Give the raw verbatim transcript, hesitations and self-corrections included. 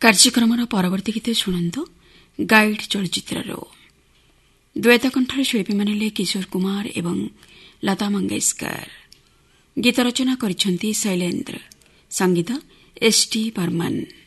କାର୍ଯ୍ୟକ୍ରମର ପରବର୍ତ୍ତୀ ଗୀତ ଶୁଣନ୍ତୁ ଗାଇଡ୍ ଚଳଚ୍ଚିତ୍ରର ଦ୍ୱୈତ କଣ୍ଠରେ ଶିଳ୍ପୀମାନେ ହେଲେ କିଶୋର କୁମାର ଏବଂ ଲତା ମଙ୍ଗେଶକର। ଗୀତ ରଚନା କରିଛନ୍ତି ଶୈଲେନ୍ଦ୍ର, ସଙ୍ଗୀତ ଏସ୍ ଟି ବର୍ମନ।